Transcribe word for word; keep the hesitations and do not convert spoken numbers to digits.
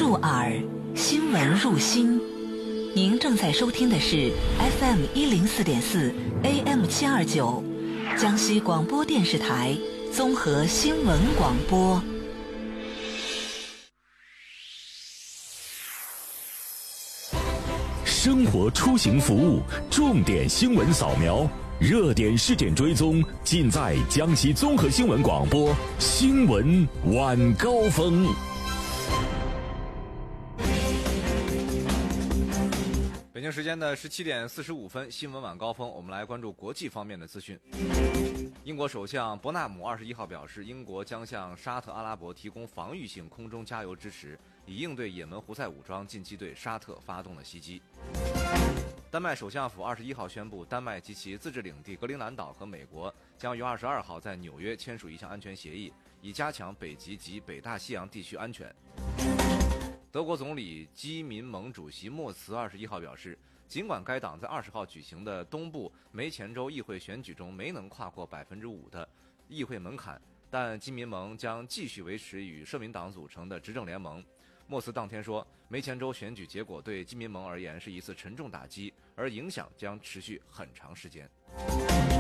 入耳，新闻入心。您正在收听的是 F M 一零四点四 A M 七二九，江西广播电视台综合新闻广播。 生活出行服务重点新闻扫描，热点事件追踪，尽在江西综合新闻广播新闻晚高峰。 北京时间的十七点四十五分，新闻晚高峰，我们来关注国际方面的资讯。英国首相伯纳姆二十一号表示，英国将向沙特阿拉伯提供防御性空中加油支持，以应对也门胡塞武装近期对沙特发动的袭击。丹麦首相府二十一号宣布，丹麦及其自治领地格陵兰岛和美国将于二十二号在纽约签署一项安全协议，以加强北极及北大西洋地区安全。德国总理基民盟主席莫茨二十一号表示，尽管该党在二十号举行的东部梅前州议会选举中没能跨过百分之五的议会门槛，但基民盟将继续维持与社民党组成的执政联盟。莫茨当天说，梅前州选举结果对基民盟而言是一次沉重打击，而影响将持续很长时间。